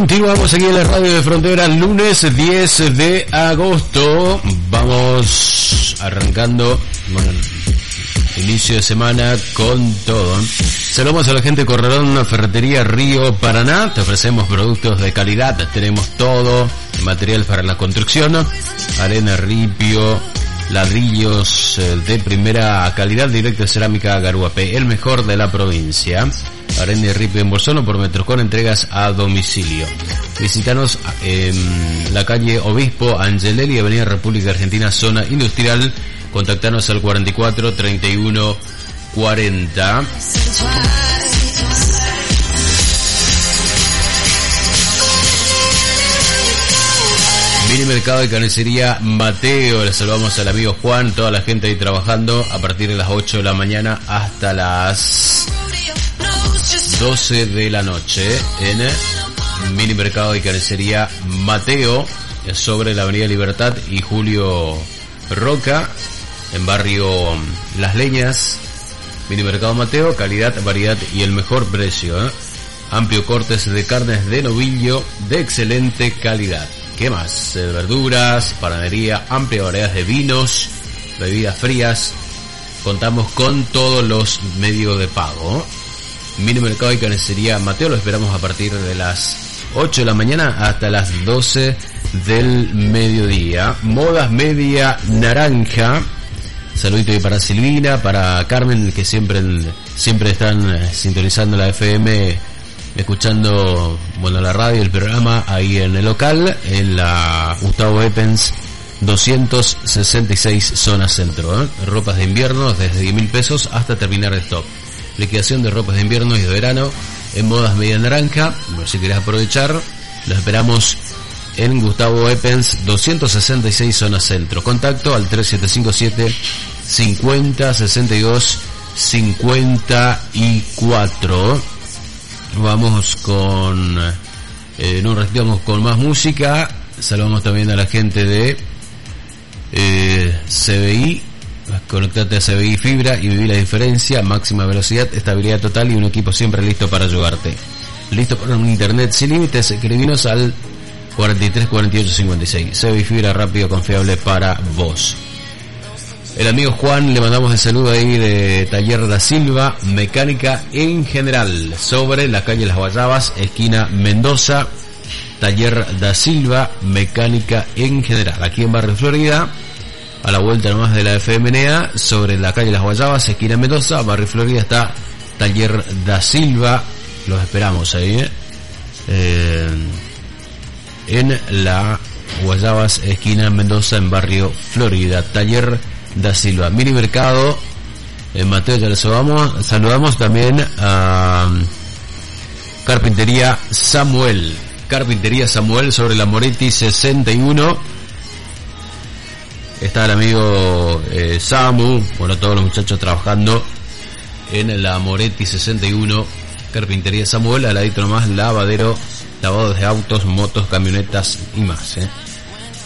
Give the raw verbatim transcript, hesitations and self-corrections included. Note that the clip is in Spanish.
Continuamos aquí en la Radio de Frontera, lunes diez de agosto. Vamos arrancando, bueno, inicio de semana con todo. Saludamos a la gente de Corralón, Ferretería Río Paraná. Te ofrecemos productos de calidad, tenemos todo, material para la construcción, arena, ripio, ladrillos de primera calidad, directo de cerámica Garuapé, el mejor de la provincia. Arena y ripio en Bolsón por metros con entregas a domicilio. Visítanos en la calle Obispo Angelelli, Avenida República Argentina, zona industrial. Contactanos al cuarenta y cuatro, treinta y uno, cuarenta. Mini Mercado y Carnicería Mateo. Les saludamos al amigo Juan, toda la gente ahí trabajando a partir de las ocho de la mañana hasta las doce de la noche en Mini Mercado y Carnicería Mateo, sobre la Avenida Libertad y Julio Roca, en barrio Las Leñas. Mini Mercado Mateo, calidad, variedad y el mejor precio, ¿eh? Amplio cortes de carnes de novillo de excelente calidad. ¿Qué más? Eh, verduras, panadería, amplia variedad de vinos, bebidas frías. Contamos con todos los medios de pago. Mini Mercado y Carnicería Mateo, lo esperamos a partir de las ocho de la mañana hasta las doce del mediodía. Modas Media Naranja. Saludito ahí para Silvina, para Carmen, que siempre siempre están sintonizando la F M, escuchando, bueno, la radio, el programa ahí en el local, en la Gustavo Eppens doscientos sesenta y seis, zona centro, ¿eh? Ropas de invierno desde diez mil pesos hasta terminar el stock. Liquidación de ropas de invierno y de verano en Modas Media Naranja. Bueno, si querés aprovechar, los esperamos en Gustavo Eppens doscientos sesenta y seis, zona centro. Contacto al tres siete cinco siete, cincuenta, sesenta y dos, cincuenta y cuatro. Vamos con eh, no retiramos con más música. Saludamos también a la gente de eh, C B I. Conectate a C B I Fibra y viví la diferencia. Máxima velocidad, estabilidad total y un equipo siempre listo para ayudarte. Listo para un internet sin límites. Escribinos al cuarenta y tres, cuarenta y ocho, cincuenta y seis. C B I Fibra, rápido, confiable para vos. El amigo Juan, le mandamos el saludo ahí de Taller da Silva, mecánica en general, sobre la calle Las Guayabas, esquina Mendoza. Taller da Silva, mecánica en general, aquí en Barrio Florida, a la vuelta nomás de la F M N A, sobre la calle Las Guayabas, esquina Mendoza, Barrio Florida, está Taller da Silva. Los esperamos ahí, ¿eh? Eh, en la Guayabas, esquina Mendoza, en Barrio Florida, Taller da Silva. Mini Mercado en Mateo, ya les saludamos. Saludamos también a Carpintería Samuel. Carpintería Samuel, sobre la Moretti sesenta y uno. Está el amigo eh, Samu, bueno, todos los muchachos trabajando en la Moretti sesenta y uno. Carpintería Samuel, al ladito nomás, lavadero, lavado de autos, motos, camionetas y más, ¿eh?